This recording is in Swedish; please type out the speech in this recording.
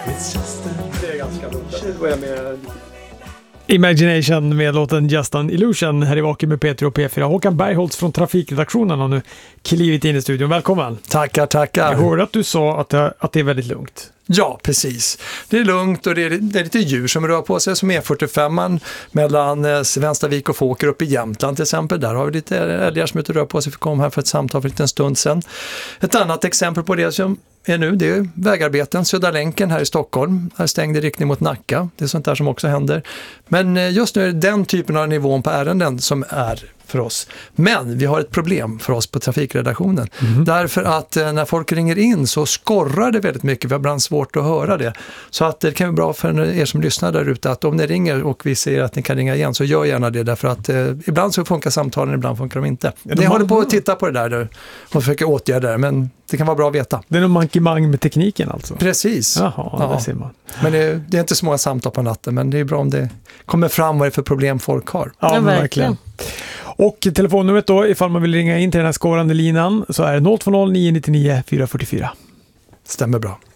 Det är ganska lugnt. Vad är med Imagination med låten Just an Illusion här i Vaken med Peter och P4. Håkan Bergholtz från Trafikredaktionen har nu klivit in i studion. Välkommen! Tackar. Jag hörde att du sa att det är väldigt lugnt. Ja, precis. Det är lugnt och det är lite djur som rör på sig, som E45 mellan Svenstavik och Fåker upp i Jämtland till exempel. Där har vi lite älgar som rör på sig. Vi kom här för ett samtal för en liten stund sedan. Ett annat exempel på det som är nu, det är vägarbeten. Södra länken här i Stockholm är stängd i riktning mot Nacka. Det är sånt där som också händer. Men just nu är det den typen av nivån på ärenden som är för oss. Men vi har ett problem för oss på trafikredaktionen. Därför att när folk ringer in så skorrar det väldigt mycket. Vi har ibland svårt att höra det. Så att det kan vara bra för er som lyssnar där ute att om ni ringer och vi ser att ni kan ringa igen så gör gärna det. Därför att ibland så funkar samtalen, ibland funkar de inte. Ni håller på att titta på det där nu och försöker åtgärda det. Men det kan vara bra att veta. Det är någon mankemang med tekniken alltså? Precis. Jaha, det ser man. Men det är inte så många samtal på natten, men det är bra om det kommer fram vad det är för problem folk har. Ja, verkligen. Och telefonnumret då, ifall man vill ringa in till den här skårande linan, så är det 020 999 444. Stämmer bra.